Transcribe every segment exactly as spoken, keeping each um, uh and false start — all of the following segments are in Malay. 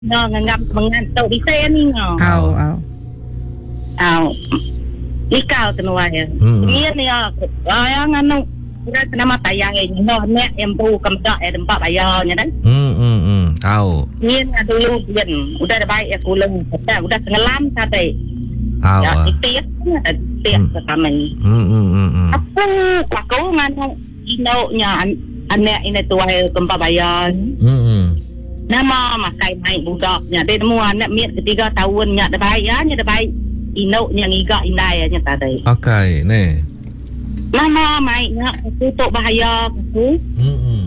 no nganggap mengantuk di saya ni no. Au au. Au. Nikah kenua ya. Ni ni ya. Ayang anu sudah nama tayang ini no nek yang bu kamdak eh tempat bayarnya kan. Hmm hmm hmm. Au. Ni dulu dia udah ada baik ya kulang. Udah tenggelam tadi. Au. Ya tiap tiap ke kami. Hmm hmm hmm. Aku aku nganu inonya anak ini tua tempat bayar. Hmm. Nama makai mai budaknya dia nemu anak miat ketiga tahunnya dah bayarnya dah baik inonya ngiga indai nya tadi. Okey, ni. Nama mai nak tutup bahaya aku. Hmm.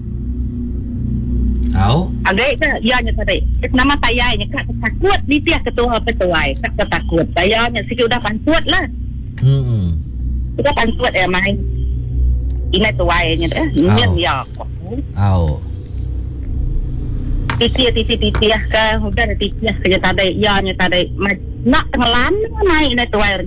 Au. Agak ke ya nya tadi. Nama tayainya kak takut di tiap ketua petuai kak takut. Bayarnya sikit udah pansut lah. Hmm. Udah pansut ya mai. Ini tuainya dah. Miat ya. Au. Titi titi titi ya ke udah ada titi ya kerja tadi ya nya tadi nak tenggelam naik ini tu air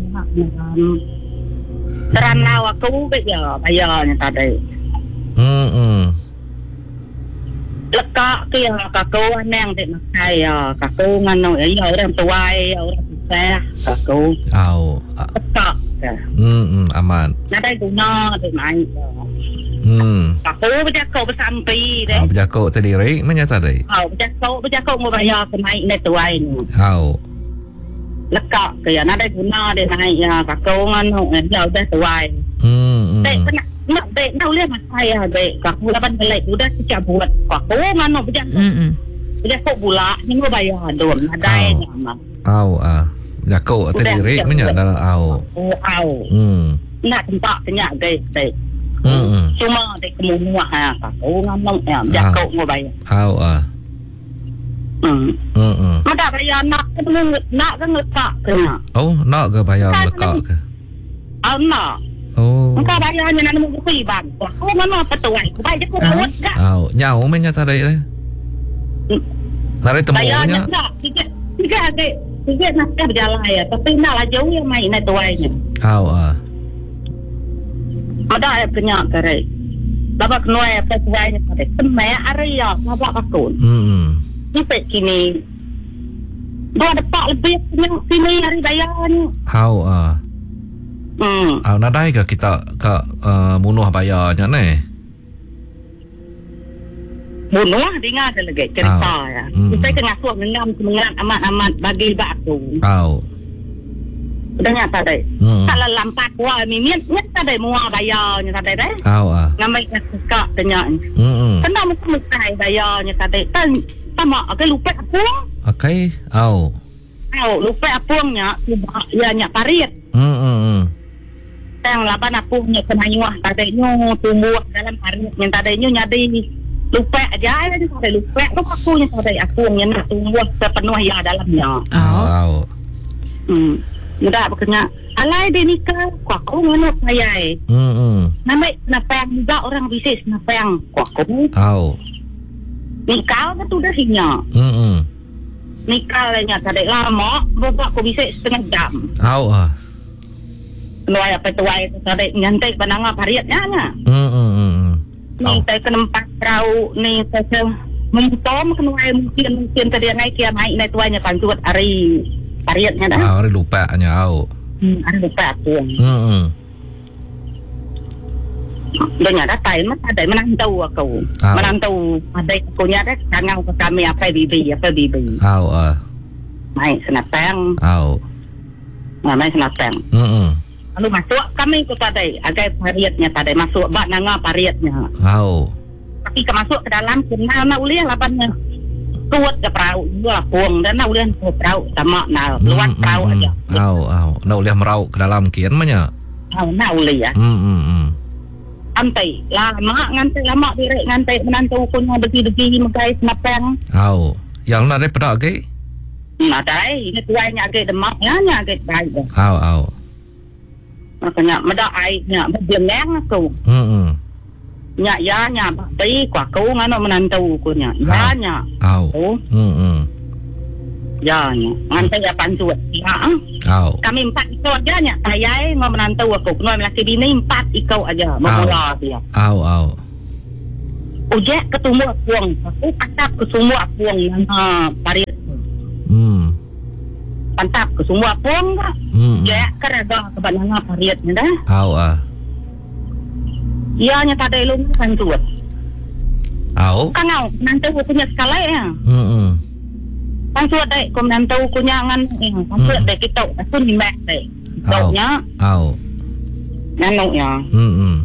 terana aku ke ya bayarnya tadi hmm lekak ke ya kaku neng dek makai ya kaku ngano ya orang tua ya orang susah kaku au lekak hmm aman nanti guna dek main Hmm. Aku berjakau bersampai deh. Oh, berjakau tadi, Rik? Mana tadi? Oh, berjakau, berjakau mau bayar ke naik ni tuai ni. Oh. Lekak ke ya, nada guna dia naik ya. Kakau nganu, dia udah tuai. Hmm. Dek, kena, nak dek, nak lihat mas saya dek. Kakau lapan kelek, udah sejak buat. Kakau nganu, berjakau. Hmm. Berjakau pula, ni mau bayar dom. Nada ni amat. Oh, ah. Berjakau tadi, Rik? Mana dalam au? Oh, au. Hmm. Nak tempat kenyak dek, dek. Hmm. Cuma dek kemunuh ha, kakau nganu, ya. Berjakau mau bayar. Au, ah. Hmm. Hmm. Ada bayar nak ke nak ke ngekak ke nak? Oh, nak ke bayar lekak ke? Oh, nak. Oh. Engkau bayarnya nak nemu kuih bang. Aku mana petuai. Aku bayar je kau buat tak? Oh, nyau mana tadi le? Nari Bayarnya temunya. tak. Tiga, tiga adik. Tiga nak berjalan ya. Tapi naklah jauh yang main nak tuainya. Oh, ah. Ada yang kenyak kerik. Bapak kenua yang petuainya tadi. Semai area bapak pakun. Hmm. Sampai kini dua depak lebih yang sini hari bayarnya. How ah. Hmm. Ah, nadai ke kita ke uh, munuh bayarnya ni? Bunuh dengar ada lagi cerita oh. ya. Hmm. Kita kena suap mengam mengat amat-amat bagi batu. Oh. Udah nyata deh. Hmm. Kalau lampat wah mimin nyata deh mua bayarnya tadi deh. Oh ah. Ngamai suka tanya. Hmm. Kena mesti mesti bayarnya tadi. Tan sama ke lupa apung. Okay. Oh. Oh, lupa apungnya ya nyak parit. Hmm hmm. Yang laban apungnya kena nyuah tadi nyu tumbuh dalam parit yang tadi nyu nyadi lupa aja ada tadi lupa tu apungnya tadi apungnya nak tumbuh sepenuh ya dalamnya. Oh. Oh. Hmm. Mudah bekerja. Alai dia nikah, kau aku mana saya? Hmm hmm. Nama napang juga orang bisnis napang kau aku. Oh. Nikah kan tu dah sinya. Hmm hmm. Nikah lahnya tadi lama, bapak aku bisnis setengah jam. Oh ah. Luai apa tuai tadi nyantai pandangan pariatnya nya. Hmm hmm hmm. Ni saya ke tempat perahu ni saya membutom kenuai mungkin mungkin tadi naik kia naik naik tuanya pancuat hari pariatnya dah. Ah, hari lupa nya au. Hmm, hari lupa tu. Hmm hmm. Dia ada time ada menantau aku. Oh. Menantau ada aku nya ada kangang ke kami apa bibi apa bibi. Oh ah. Mai senapang. Oh. Nah, mai senapang. Hmm hmm. Lalu masuk kami ke tadi, agak pariatnya tadi masuk bak nanga pariatnya. Oh. Tapi ke masuk ke dalam kenal nak uliah lapannya. Kuat ke perahu dua puang dan nak uliah ke perahu sama nak luar perahu aja. Oh, oh. Nak uliah merau ke dalam kian mana? Oh, nak uliah. Hmm hmm hmm. Antai lama ngantai lama direk ngantai menantu punya begi-begi megai senapang. Oh. Yang nak ada pedak ke? Nah, dai ini tuainya agak demak nya nya agak baik. Oh, oh. Makanya medak airnya bergeleng aku. Hmm hmm. Nya ya nya tapi kwa aku ngano menantu ku nya. Ya nya. Oh. Hmm hmm. Ya nya. Ngantai ya pancuat. Ya. Oh. Kami empat ikau aja nya. Saya mau menantu aku. Kenal laki bini empat ikau aja. Memula dia. Oh, oh. ujek ketemu puang. Aku pantap ke semua puang yang uh, parit. Hmm. Pantap ke semua puang tak? Hmm. Ujek keraga kebanangan parit ni dah. Au ah. Ia nya tak ada ilmu pantuat. Au. Kangau nanti punya skala ya. Hmm. Pantuat dek kom nanti punya ngan eh. Pantuat dek kita aku ni mak dek. Au. Nya Au. nanu ya. Hmm.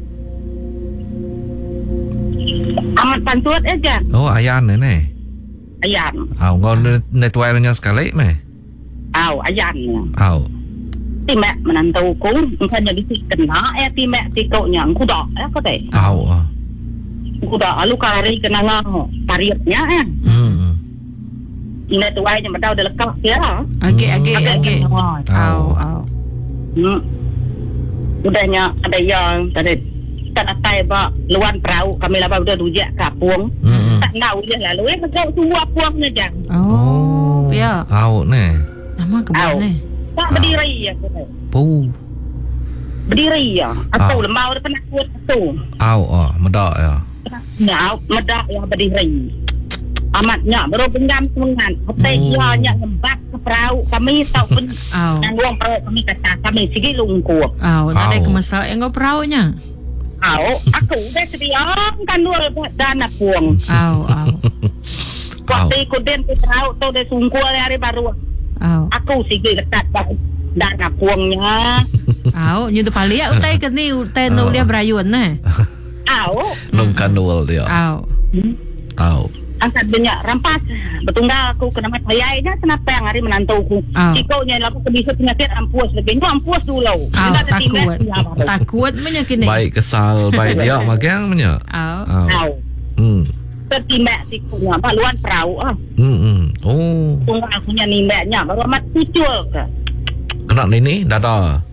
Amat pantuat aja. Oh, ayan ni ni. Ayan. Au, kau netwire-nya sekali meh. Au ayan. Au. Ti mak menantu ku, engkau jadi si kena eh ti mak ti kau nya aku dah eh kau dek. Au ah. Aku dah alu kari kena ngah pariatnya eh. Hmm. Ini tu aja macam dah lekat ya. Okey, okey, Agak okey. kena. Au, au. Hmm. Udahnya ada yang tadi tak atai ba luan perahu kami laba udah dujak kapung. Hmm. Tak tahu je lalu eh kau semua puangnya jang. Oh, ya. Au ni. Nama Au. kebun ni. Tak berdiri ya kau. Pu. Berdiri ya. Aku Au. lemau dah pernah kuat tu. Au ah, medak ya. Nah, medak yang berdiri. Amatnya baru pinjam semangat. Hotel Hmm. dia nya ngembak ke perahu kami tahu pun Au. nang ruang perahu kami kata kami sigi lungkup. Au, nak ada Au. kemasak yang kau peraunya. Au, aku dah sedia kan dua dana puang. Au, au. Waktu ikut den ke perahu tu dah sungguh hari baru. Au. Aku sigi dekat dana puangnya. Au, nyu tu paling utai ke ni utai Au. no dia berayun nah. Au, Nung kanul dia. Au. Au. angkat banyak rampas. Betunggal aku kena mat hayai dah kenapa yang hari menantuku. Au. Cikaunya lalu kebisa penyakit ampuas lagi. Itu ampuas dulu. Au, takut. Takut punya kini. Baik kesal, baik dia magang punya. Au. Au. Au. Hmm. Tertimbak sikunya baluan perahu ah. Hmm. hmm. Oh. Tunggu akunya nimbaknya baru amat kucul ke. Kena ni ni dada.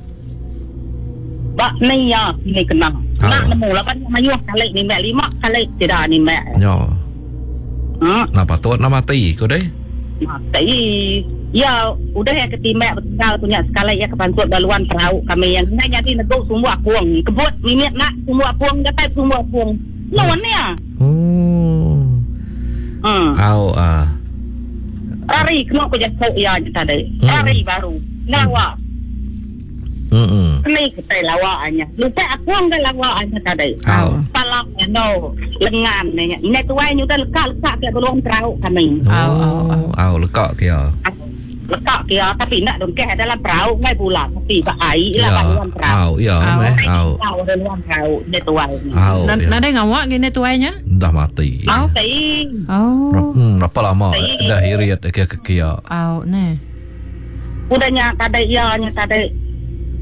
Bak ni ya ini kena. Au. Nak nemu lapan mayuh kali nimbak lima kali tidak nimbak. Ya. Hmm. Napa tuat nama mati kau deh? Mati. Ya, udah ya ketimbak betunggal punya sekali ya kepantuat baluan perahu kami yang hanya di nego semua puang. Kebut mimit nak semua puang gatai semua puang. Lawan ni ya. Oh. Hmm. Au ah. Hari kena aku jatuh ya tadi. Hmm. Hari baru. Lawa. Hmm. hmm. Ini kita lawaannya. Lupa aku enggak lawaannya tadi. Au. Palak no lengan ni. Ini tuai ni udah lekat-lekat ke baluan perahu kami. Au, au, au. Au lekak kia. Lekat ke tapi nak dongkeh dalam perahu ngai pula tapi pak air lah baluan perahu. Au, ya, Au. meh. Au. Tahu baluan perahu ni tuai ni. Au. Nak ya. nak ada ngawak gini tuainya? Dah mati. Au. Tapi Oh. Hmm, berapa lama Sai. dah hiriat ke ke kia. Au, nah. udahnya tadi ya nya tadi